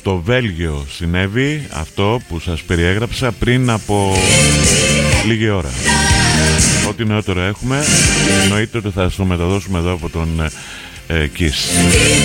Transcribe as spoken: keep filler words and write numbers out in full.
Στο Βέλγιο συνέβη αυτό που σας περιέγραψα πριν από λίγη ώρα. Ό,τι νεότερο έχουμε εννοείται ότι θα το μεταδώσουμε εδώ από τον ε, Kiss.